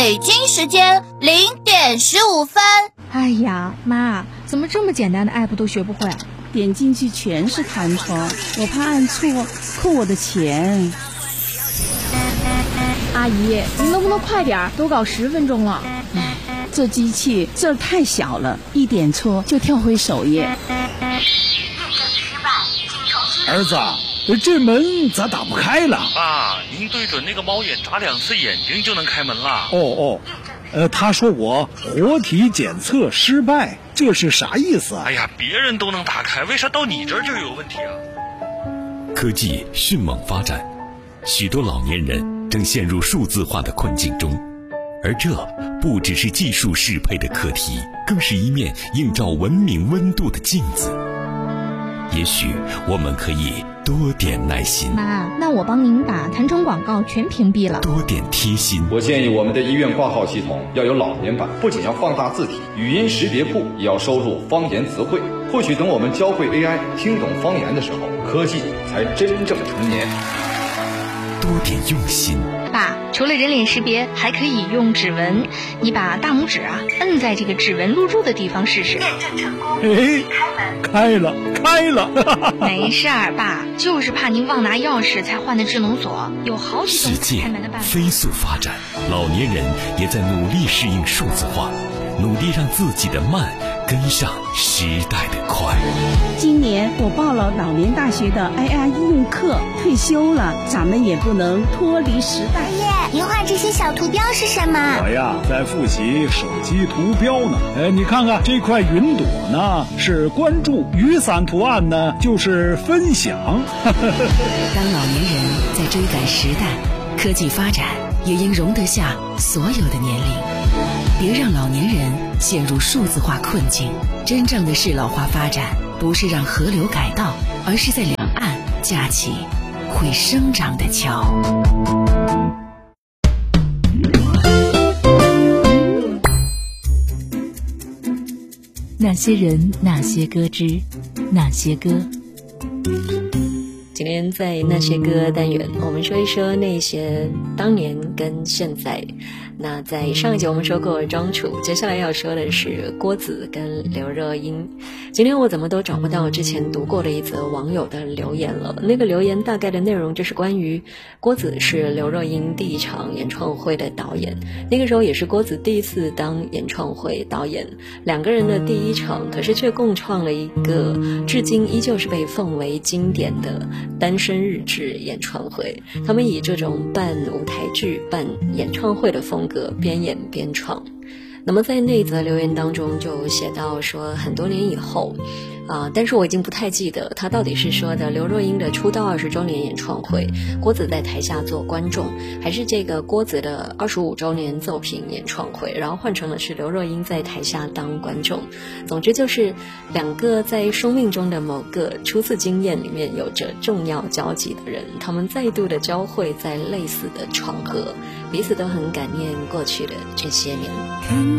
北京时间0点15分。 哎呀，妈，怎么这么简单的 app 都学不会？ 点进去全是弹窗，我怕按错扣我的钱。 阿姨，您能不能快点？都搞10分钟了。 这机器字太小了，一点错就跳回首页。 儿子，这门咋打不开了？ 爸，您对准那个猫眼眨2次眼睛就能开门了。 他说我活体检测失败，这是啥意思啊？ 哎呀，别人都能打开，为啥到你这儿就有问题啊？ 科技迅猛发展，许多老年人正陷入数字化的困境中，而这不只是技术适配的课题，更是一面映照文明温度的镜子。也许我们可以多点耐心。 妈，那我帮您把弹窗广告全屏蔽了。 多点贴心。 我建议我们的医院挂号系统要有老年版，不仅要放大字体，语音识别库也要收录方言词汇。或许等我们教会 AI 听懂方言的时候，科技才真正成年。 多点用心。 爸，除了人脸识别，还可以用指纹。你把大拇指摁在这个指纹录入的地方试试。验证成功。 开了。 没事儿，爸，就是怕您忘拿钥匙才换的智能锁，有好几种开门的办法。 世界飞速发展，老年人也在努力适应数字化，努力让自己的慢跟上时代的快。 今年我报了老年大学的 AI 应用课，退休了，咱们也不能脱离时代。 爷爷，您画这些小图标是什么？ 我呀，在复习手机图标呢。你看看这块云朵呢，是关注；雨伞图案呢，就是分享。 当老年人在追赶时代，科技发展也应容得下所有的年龄。别让老年人陷入数字化困境。真正的适老化发展，不是让河流改道，而是在两岸架起会生长的桥。那些人，那些歌之那些歌。 今天在那些歌单元，我们说一说那些当年跟现在。那在上一集我们说过庄楚，接下来要说的是郭子跟刘若英。今天我怎么都找不到之前读过的一则网友的留言了。那个留言大概的内容就是关于郭子是刘若英第一场演唱会的导演，那个时候也是郭子第一次当演唱会导演，两个人的第一场，可是却共创了一个至今依旧是被奉为经典的单身日志演唱会。他们以这种办舞台剧、办演唱会的风格边演边唱。那么在那则留言当中就写到说，很多年以后但是我已经不太记得他到底是说的刘若英的出道20周年演唱会，郭子在台下做观众，还是这个郭子的25周年奏品演唱会，然后换成了是刘若英在台下当观众。总之就是两个在生命中的某个初次经验里面有着重要交集的人，他们再度的交汇在类似的场合，彼此都很感念过去的这些年。